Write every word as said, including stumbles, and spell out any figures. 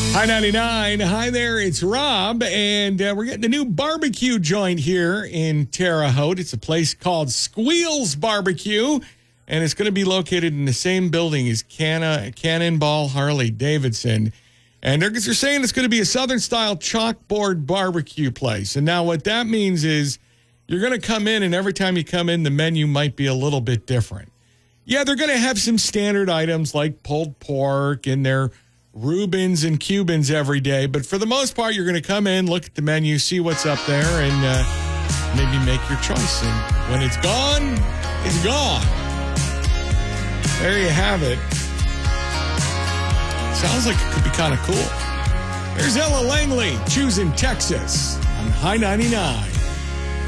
Hi ninety-nine. Hi there, it's Rob, and uh, we're getting a new barbecue joint here in Terre Haute. It's a place called Squeals Barbecue, and it's going to be located in the same building as Canna, Cannonball Harley Davidson. And they're, they're saying it's going to be a Southern-style chalkboard barbecue place. And now what that means is you're going to come in, and every time you come in, the menu might be a little bit different. Yeah, they're going to have some standard items like pulled pork and their Reubens and Cubans every day. But for the most part, you're going to come in, look at the menu, see what's up there, and uh, maybe make your choice. And when it's gone, it's gone. There you have it. Sounds like it could be kind of cool. There's Ella Langley, choosing Texas on High ninety-nine.